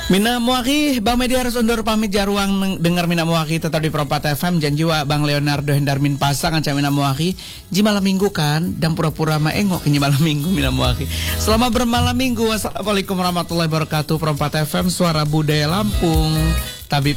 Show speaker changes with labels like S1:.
S1: Mina Muaki, Bang Media harus undur pamit jaruang dengar Mina Muaki tetap di Perempat FM. Janji wa Bang Leonardo Hendarmin pasang anca Mina Muaki. Ji malam minggu kan, dan pura-pura maengok ini malam minggu Mina Muaki. Selamat bermalam minggu. Wassalamualaikum warahmatullahi wabarakatuh. Perempat FM, suara budaya Lampung. Tabib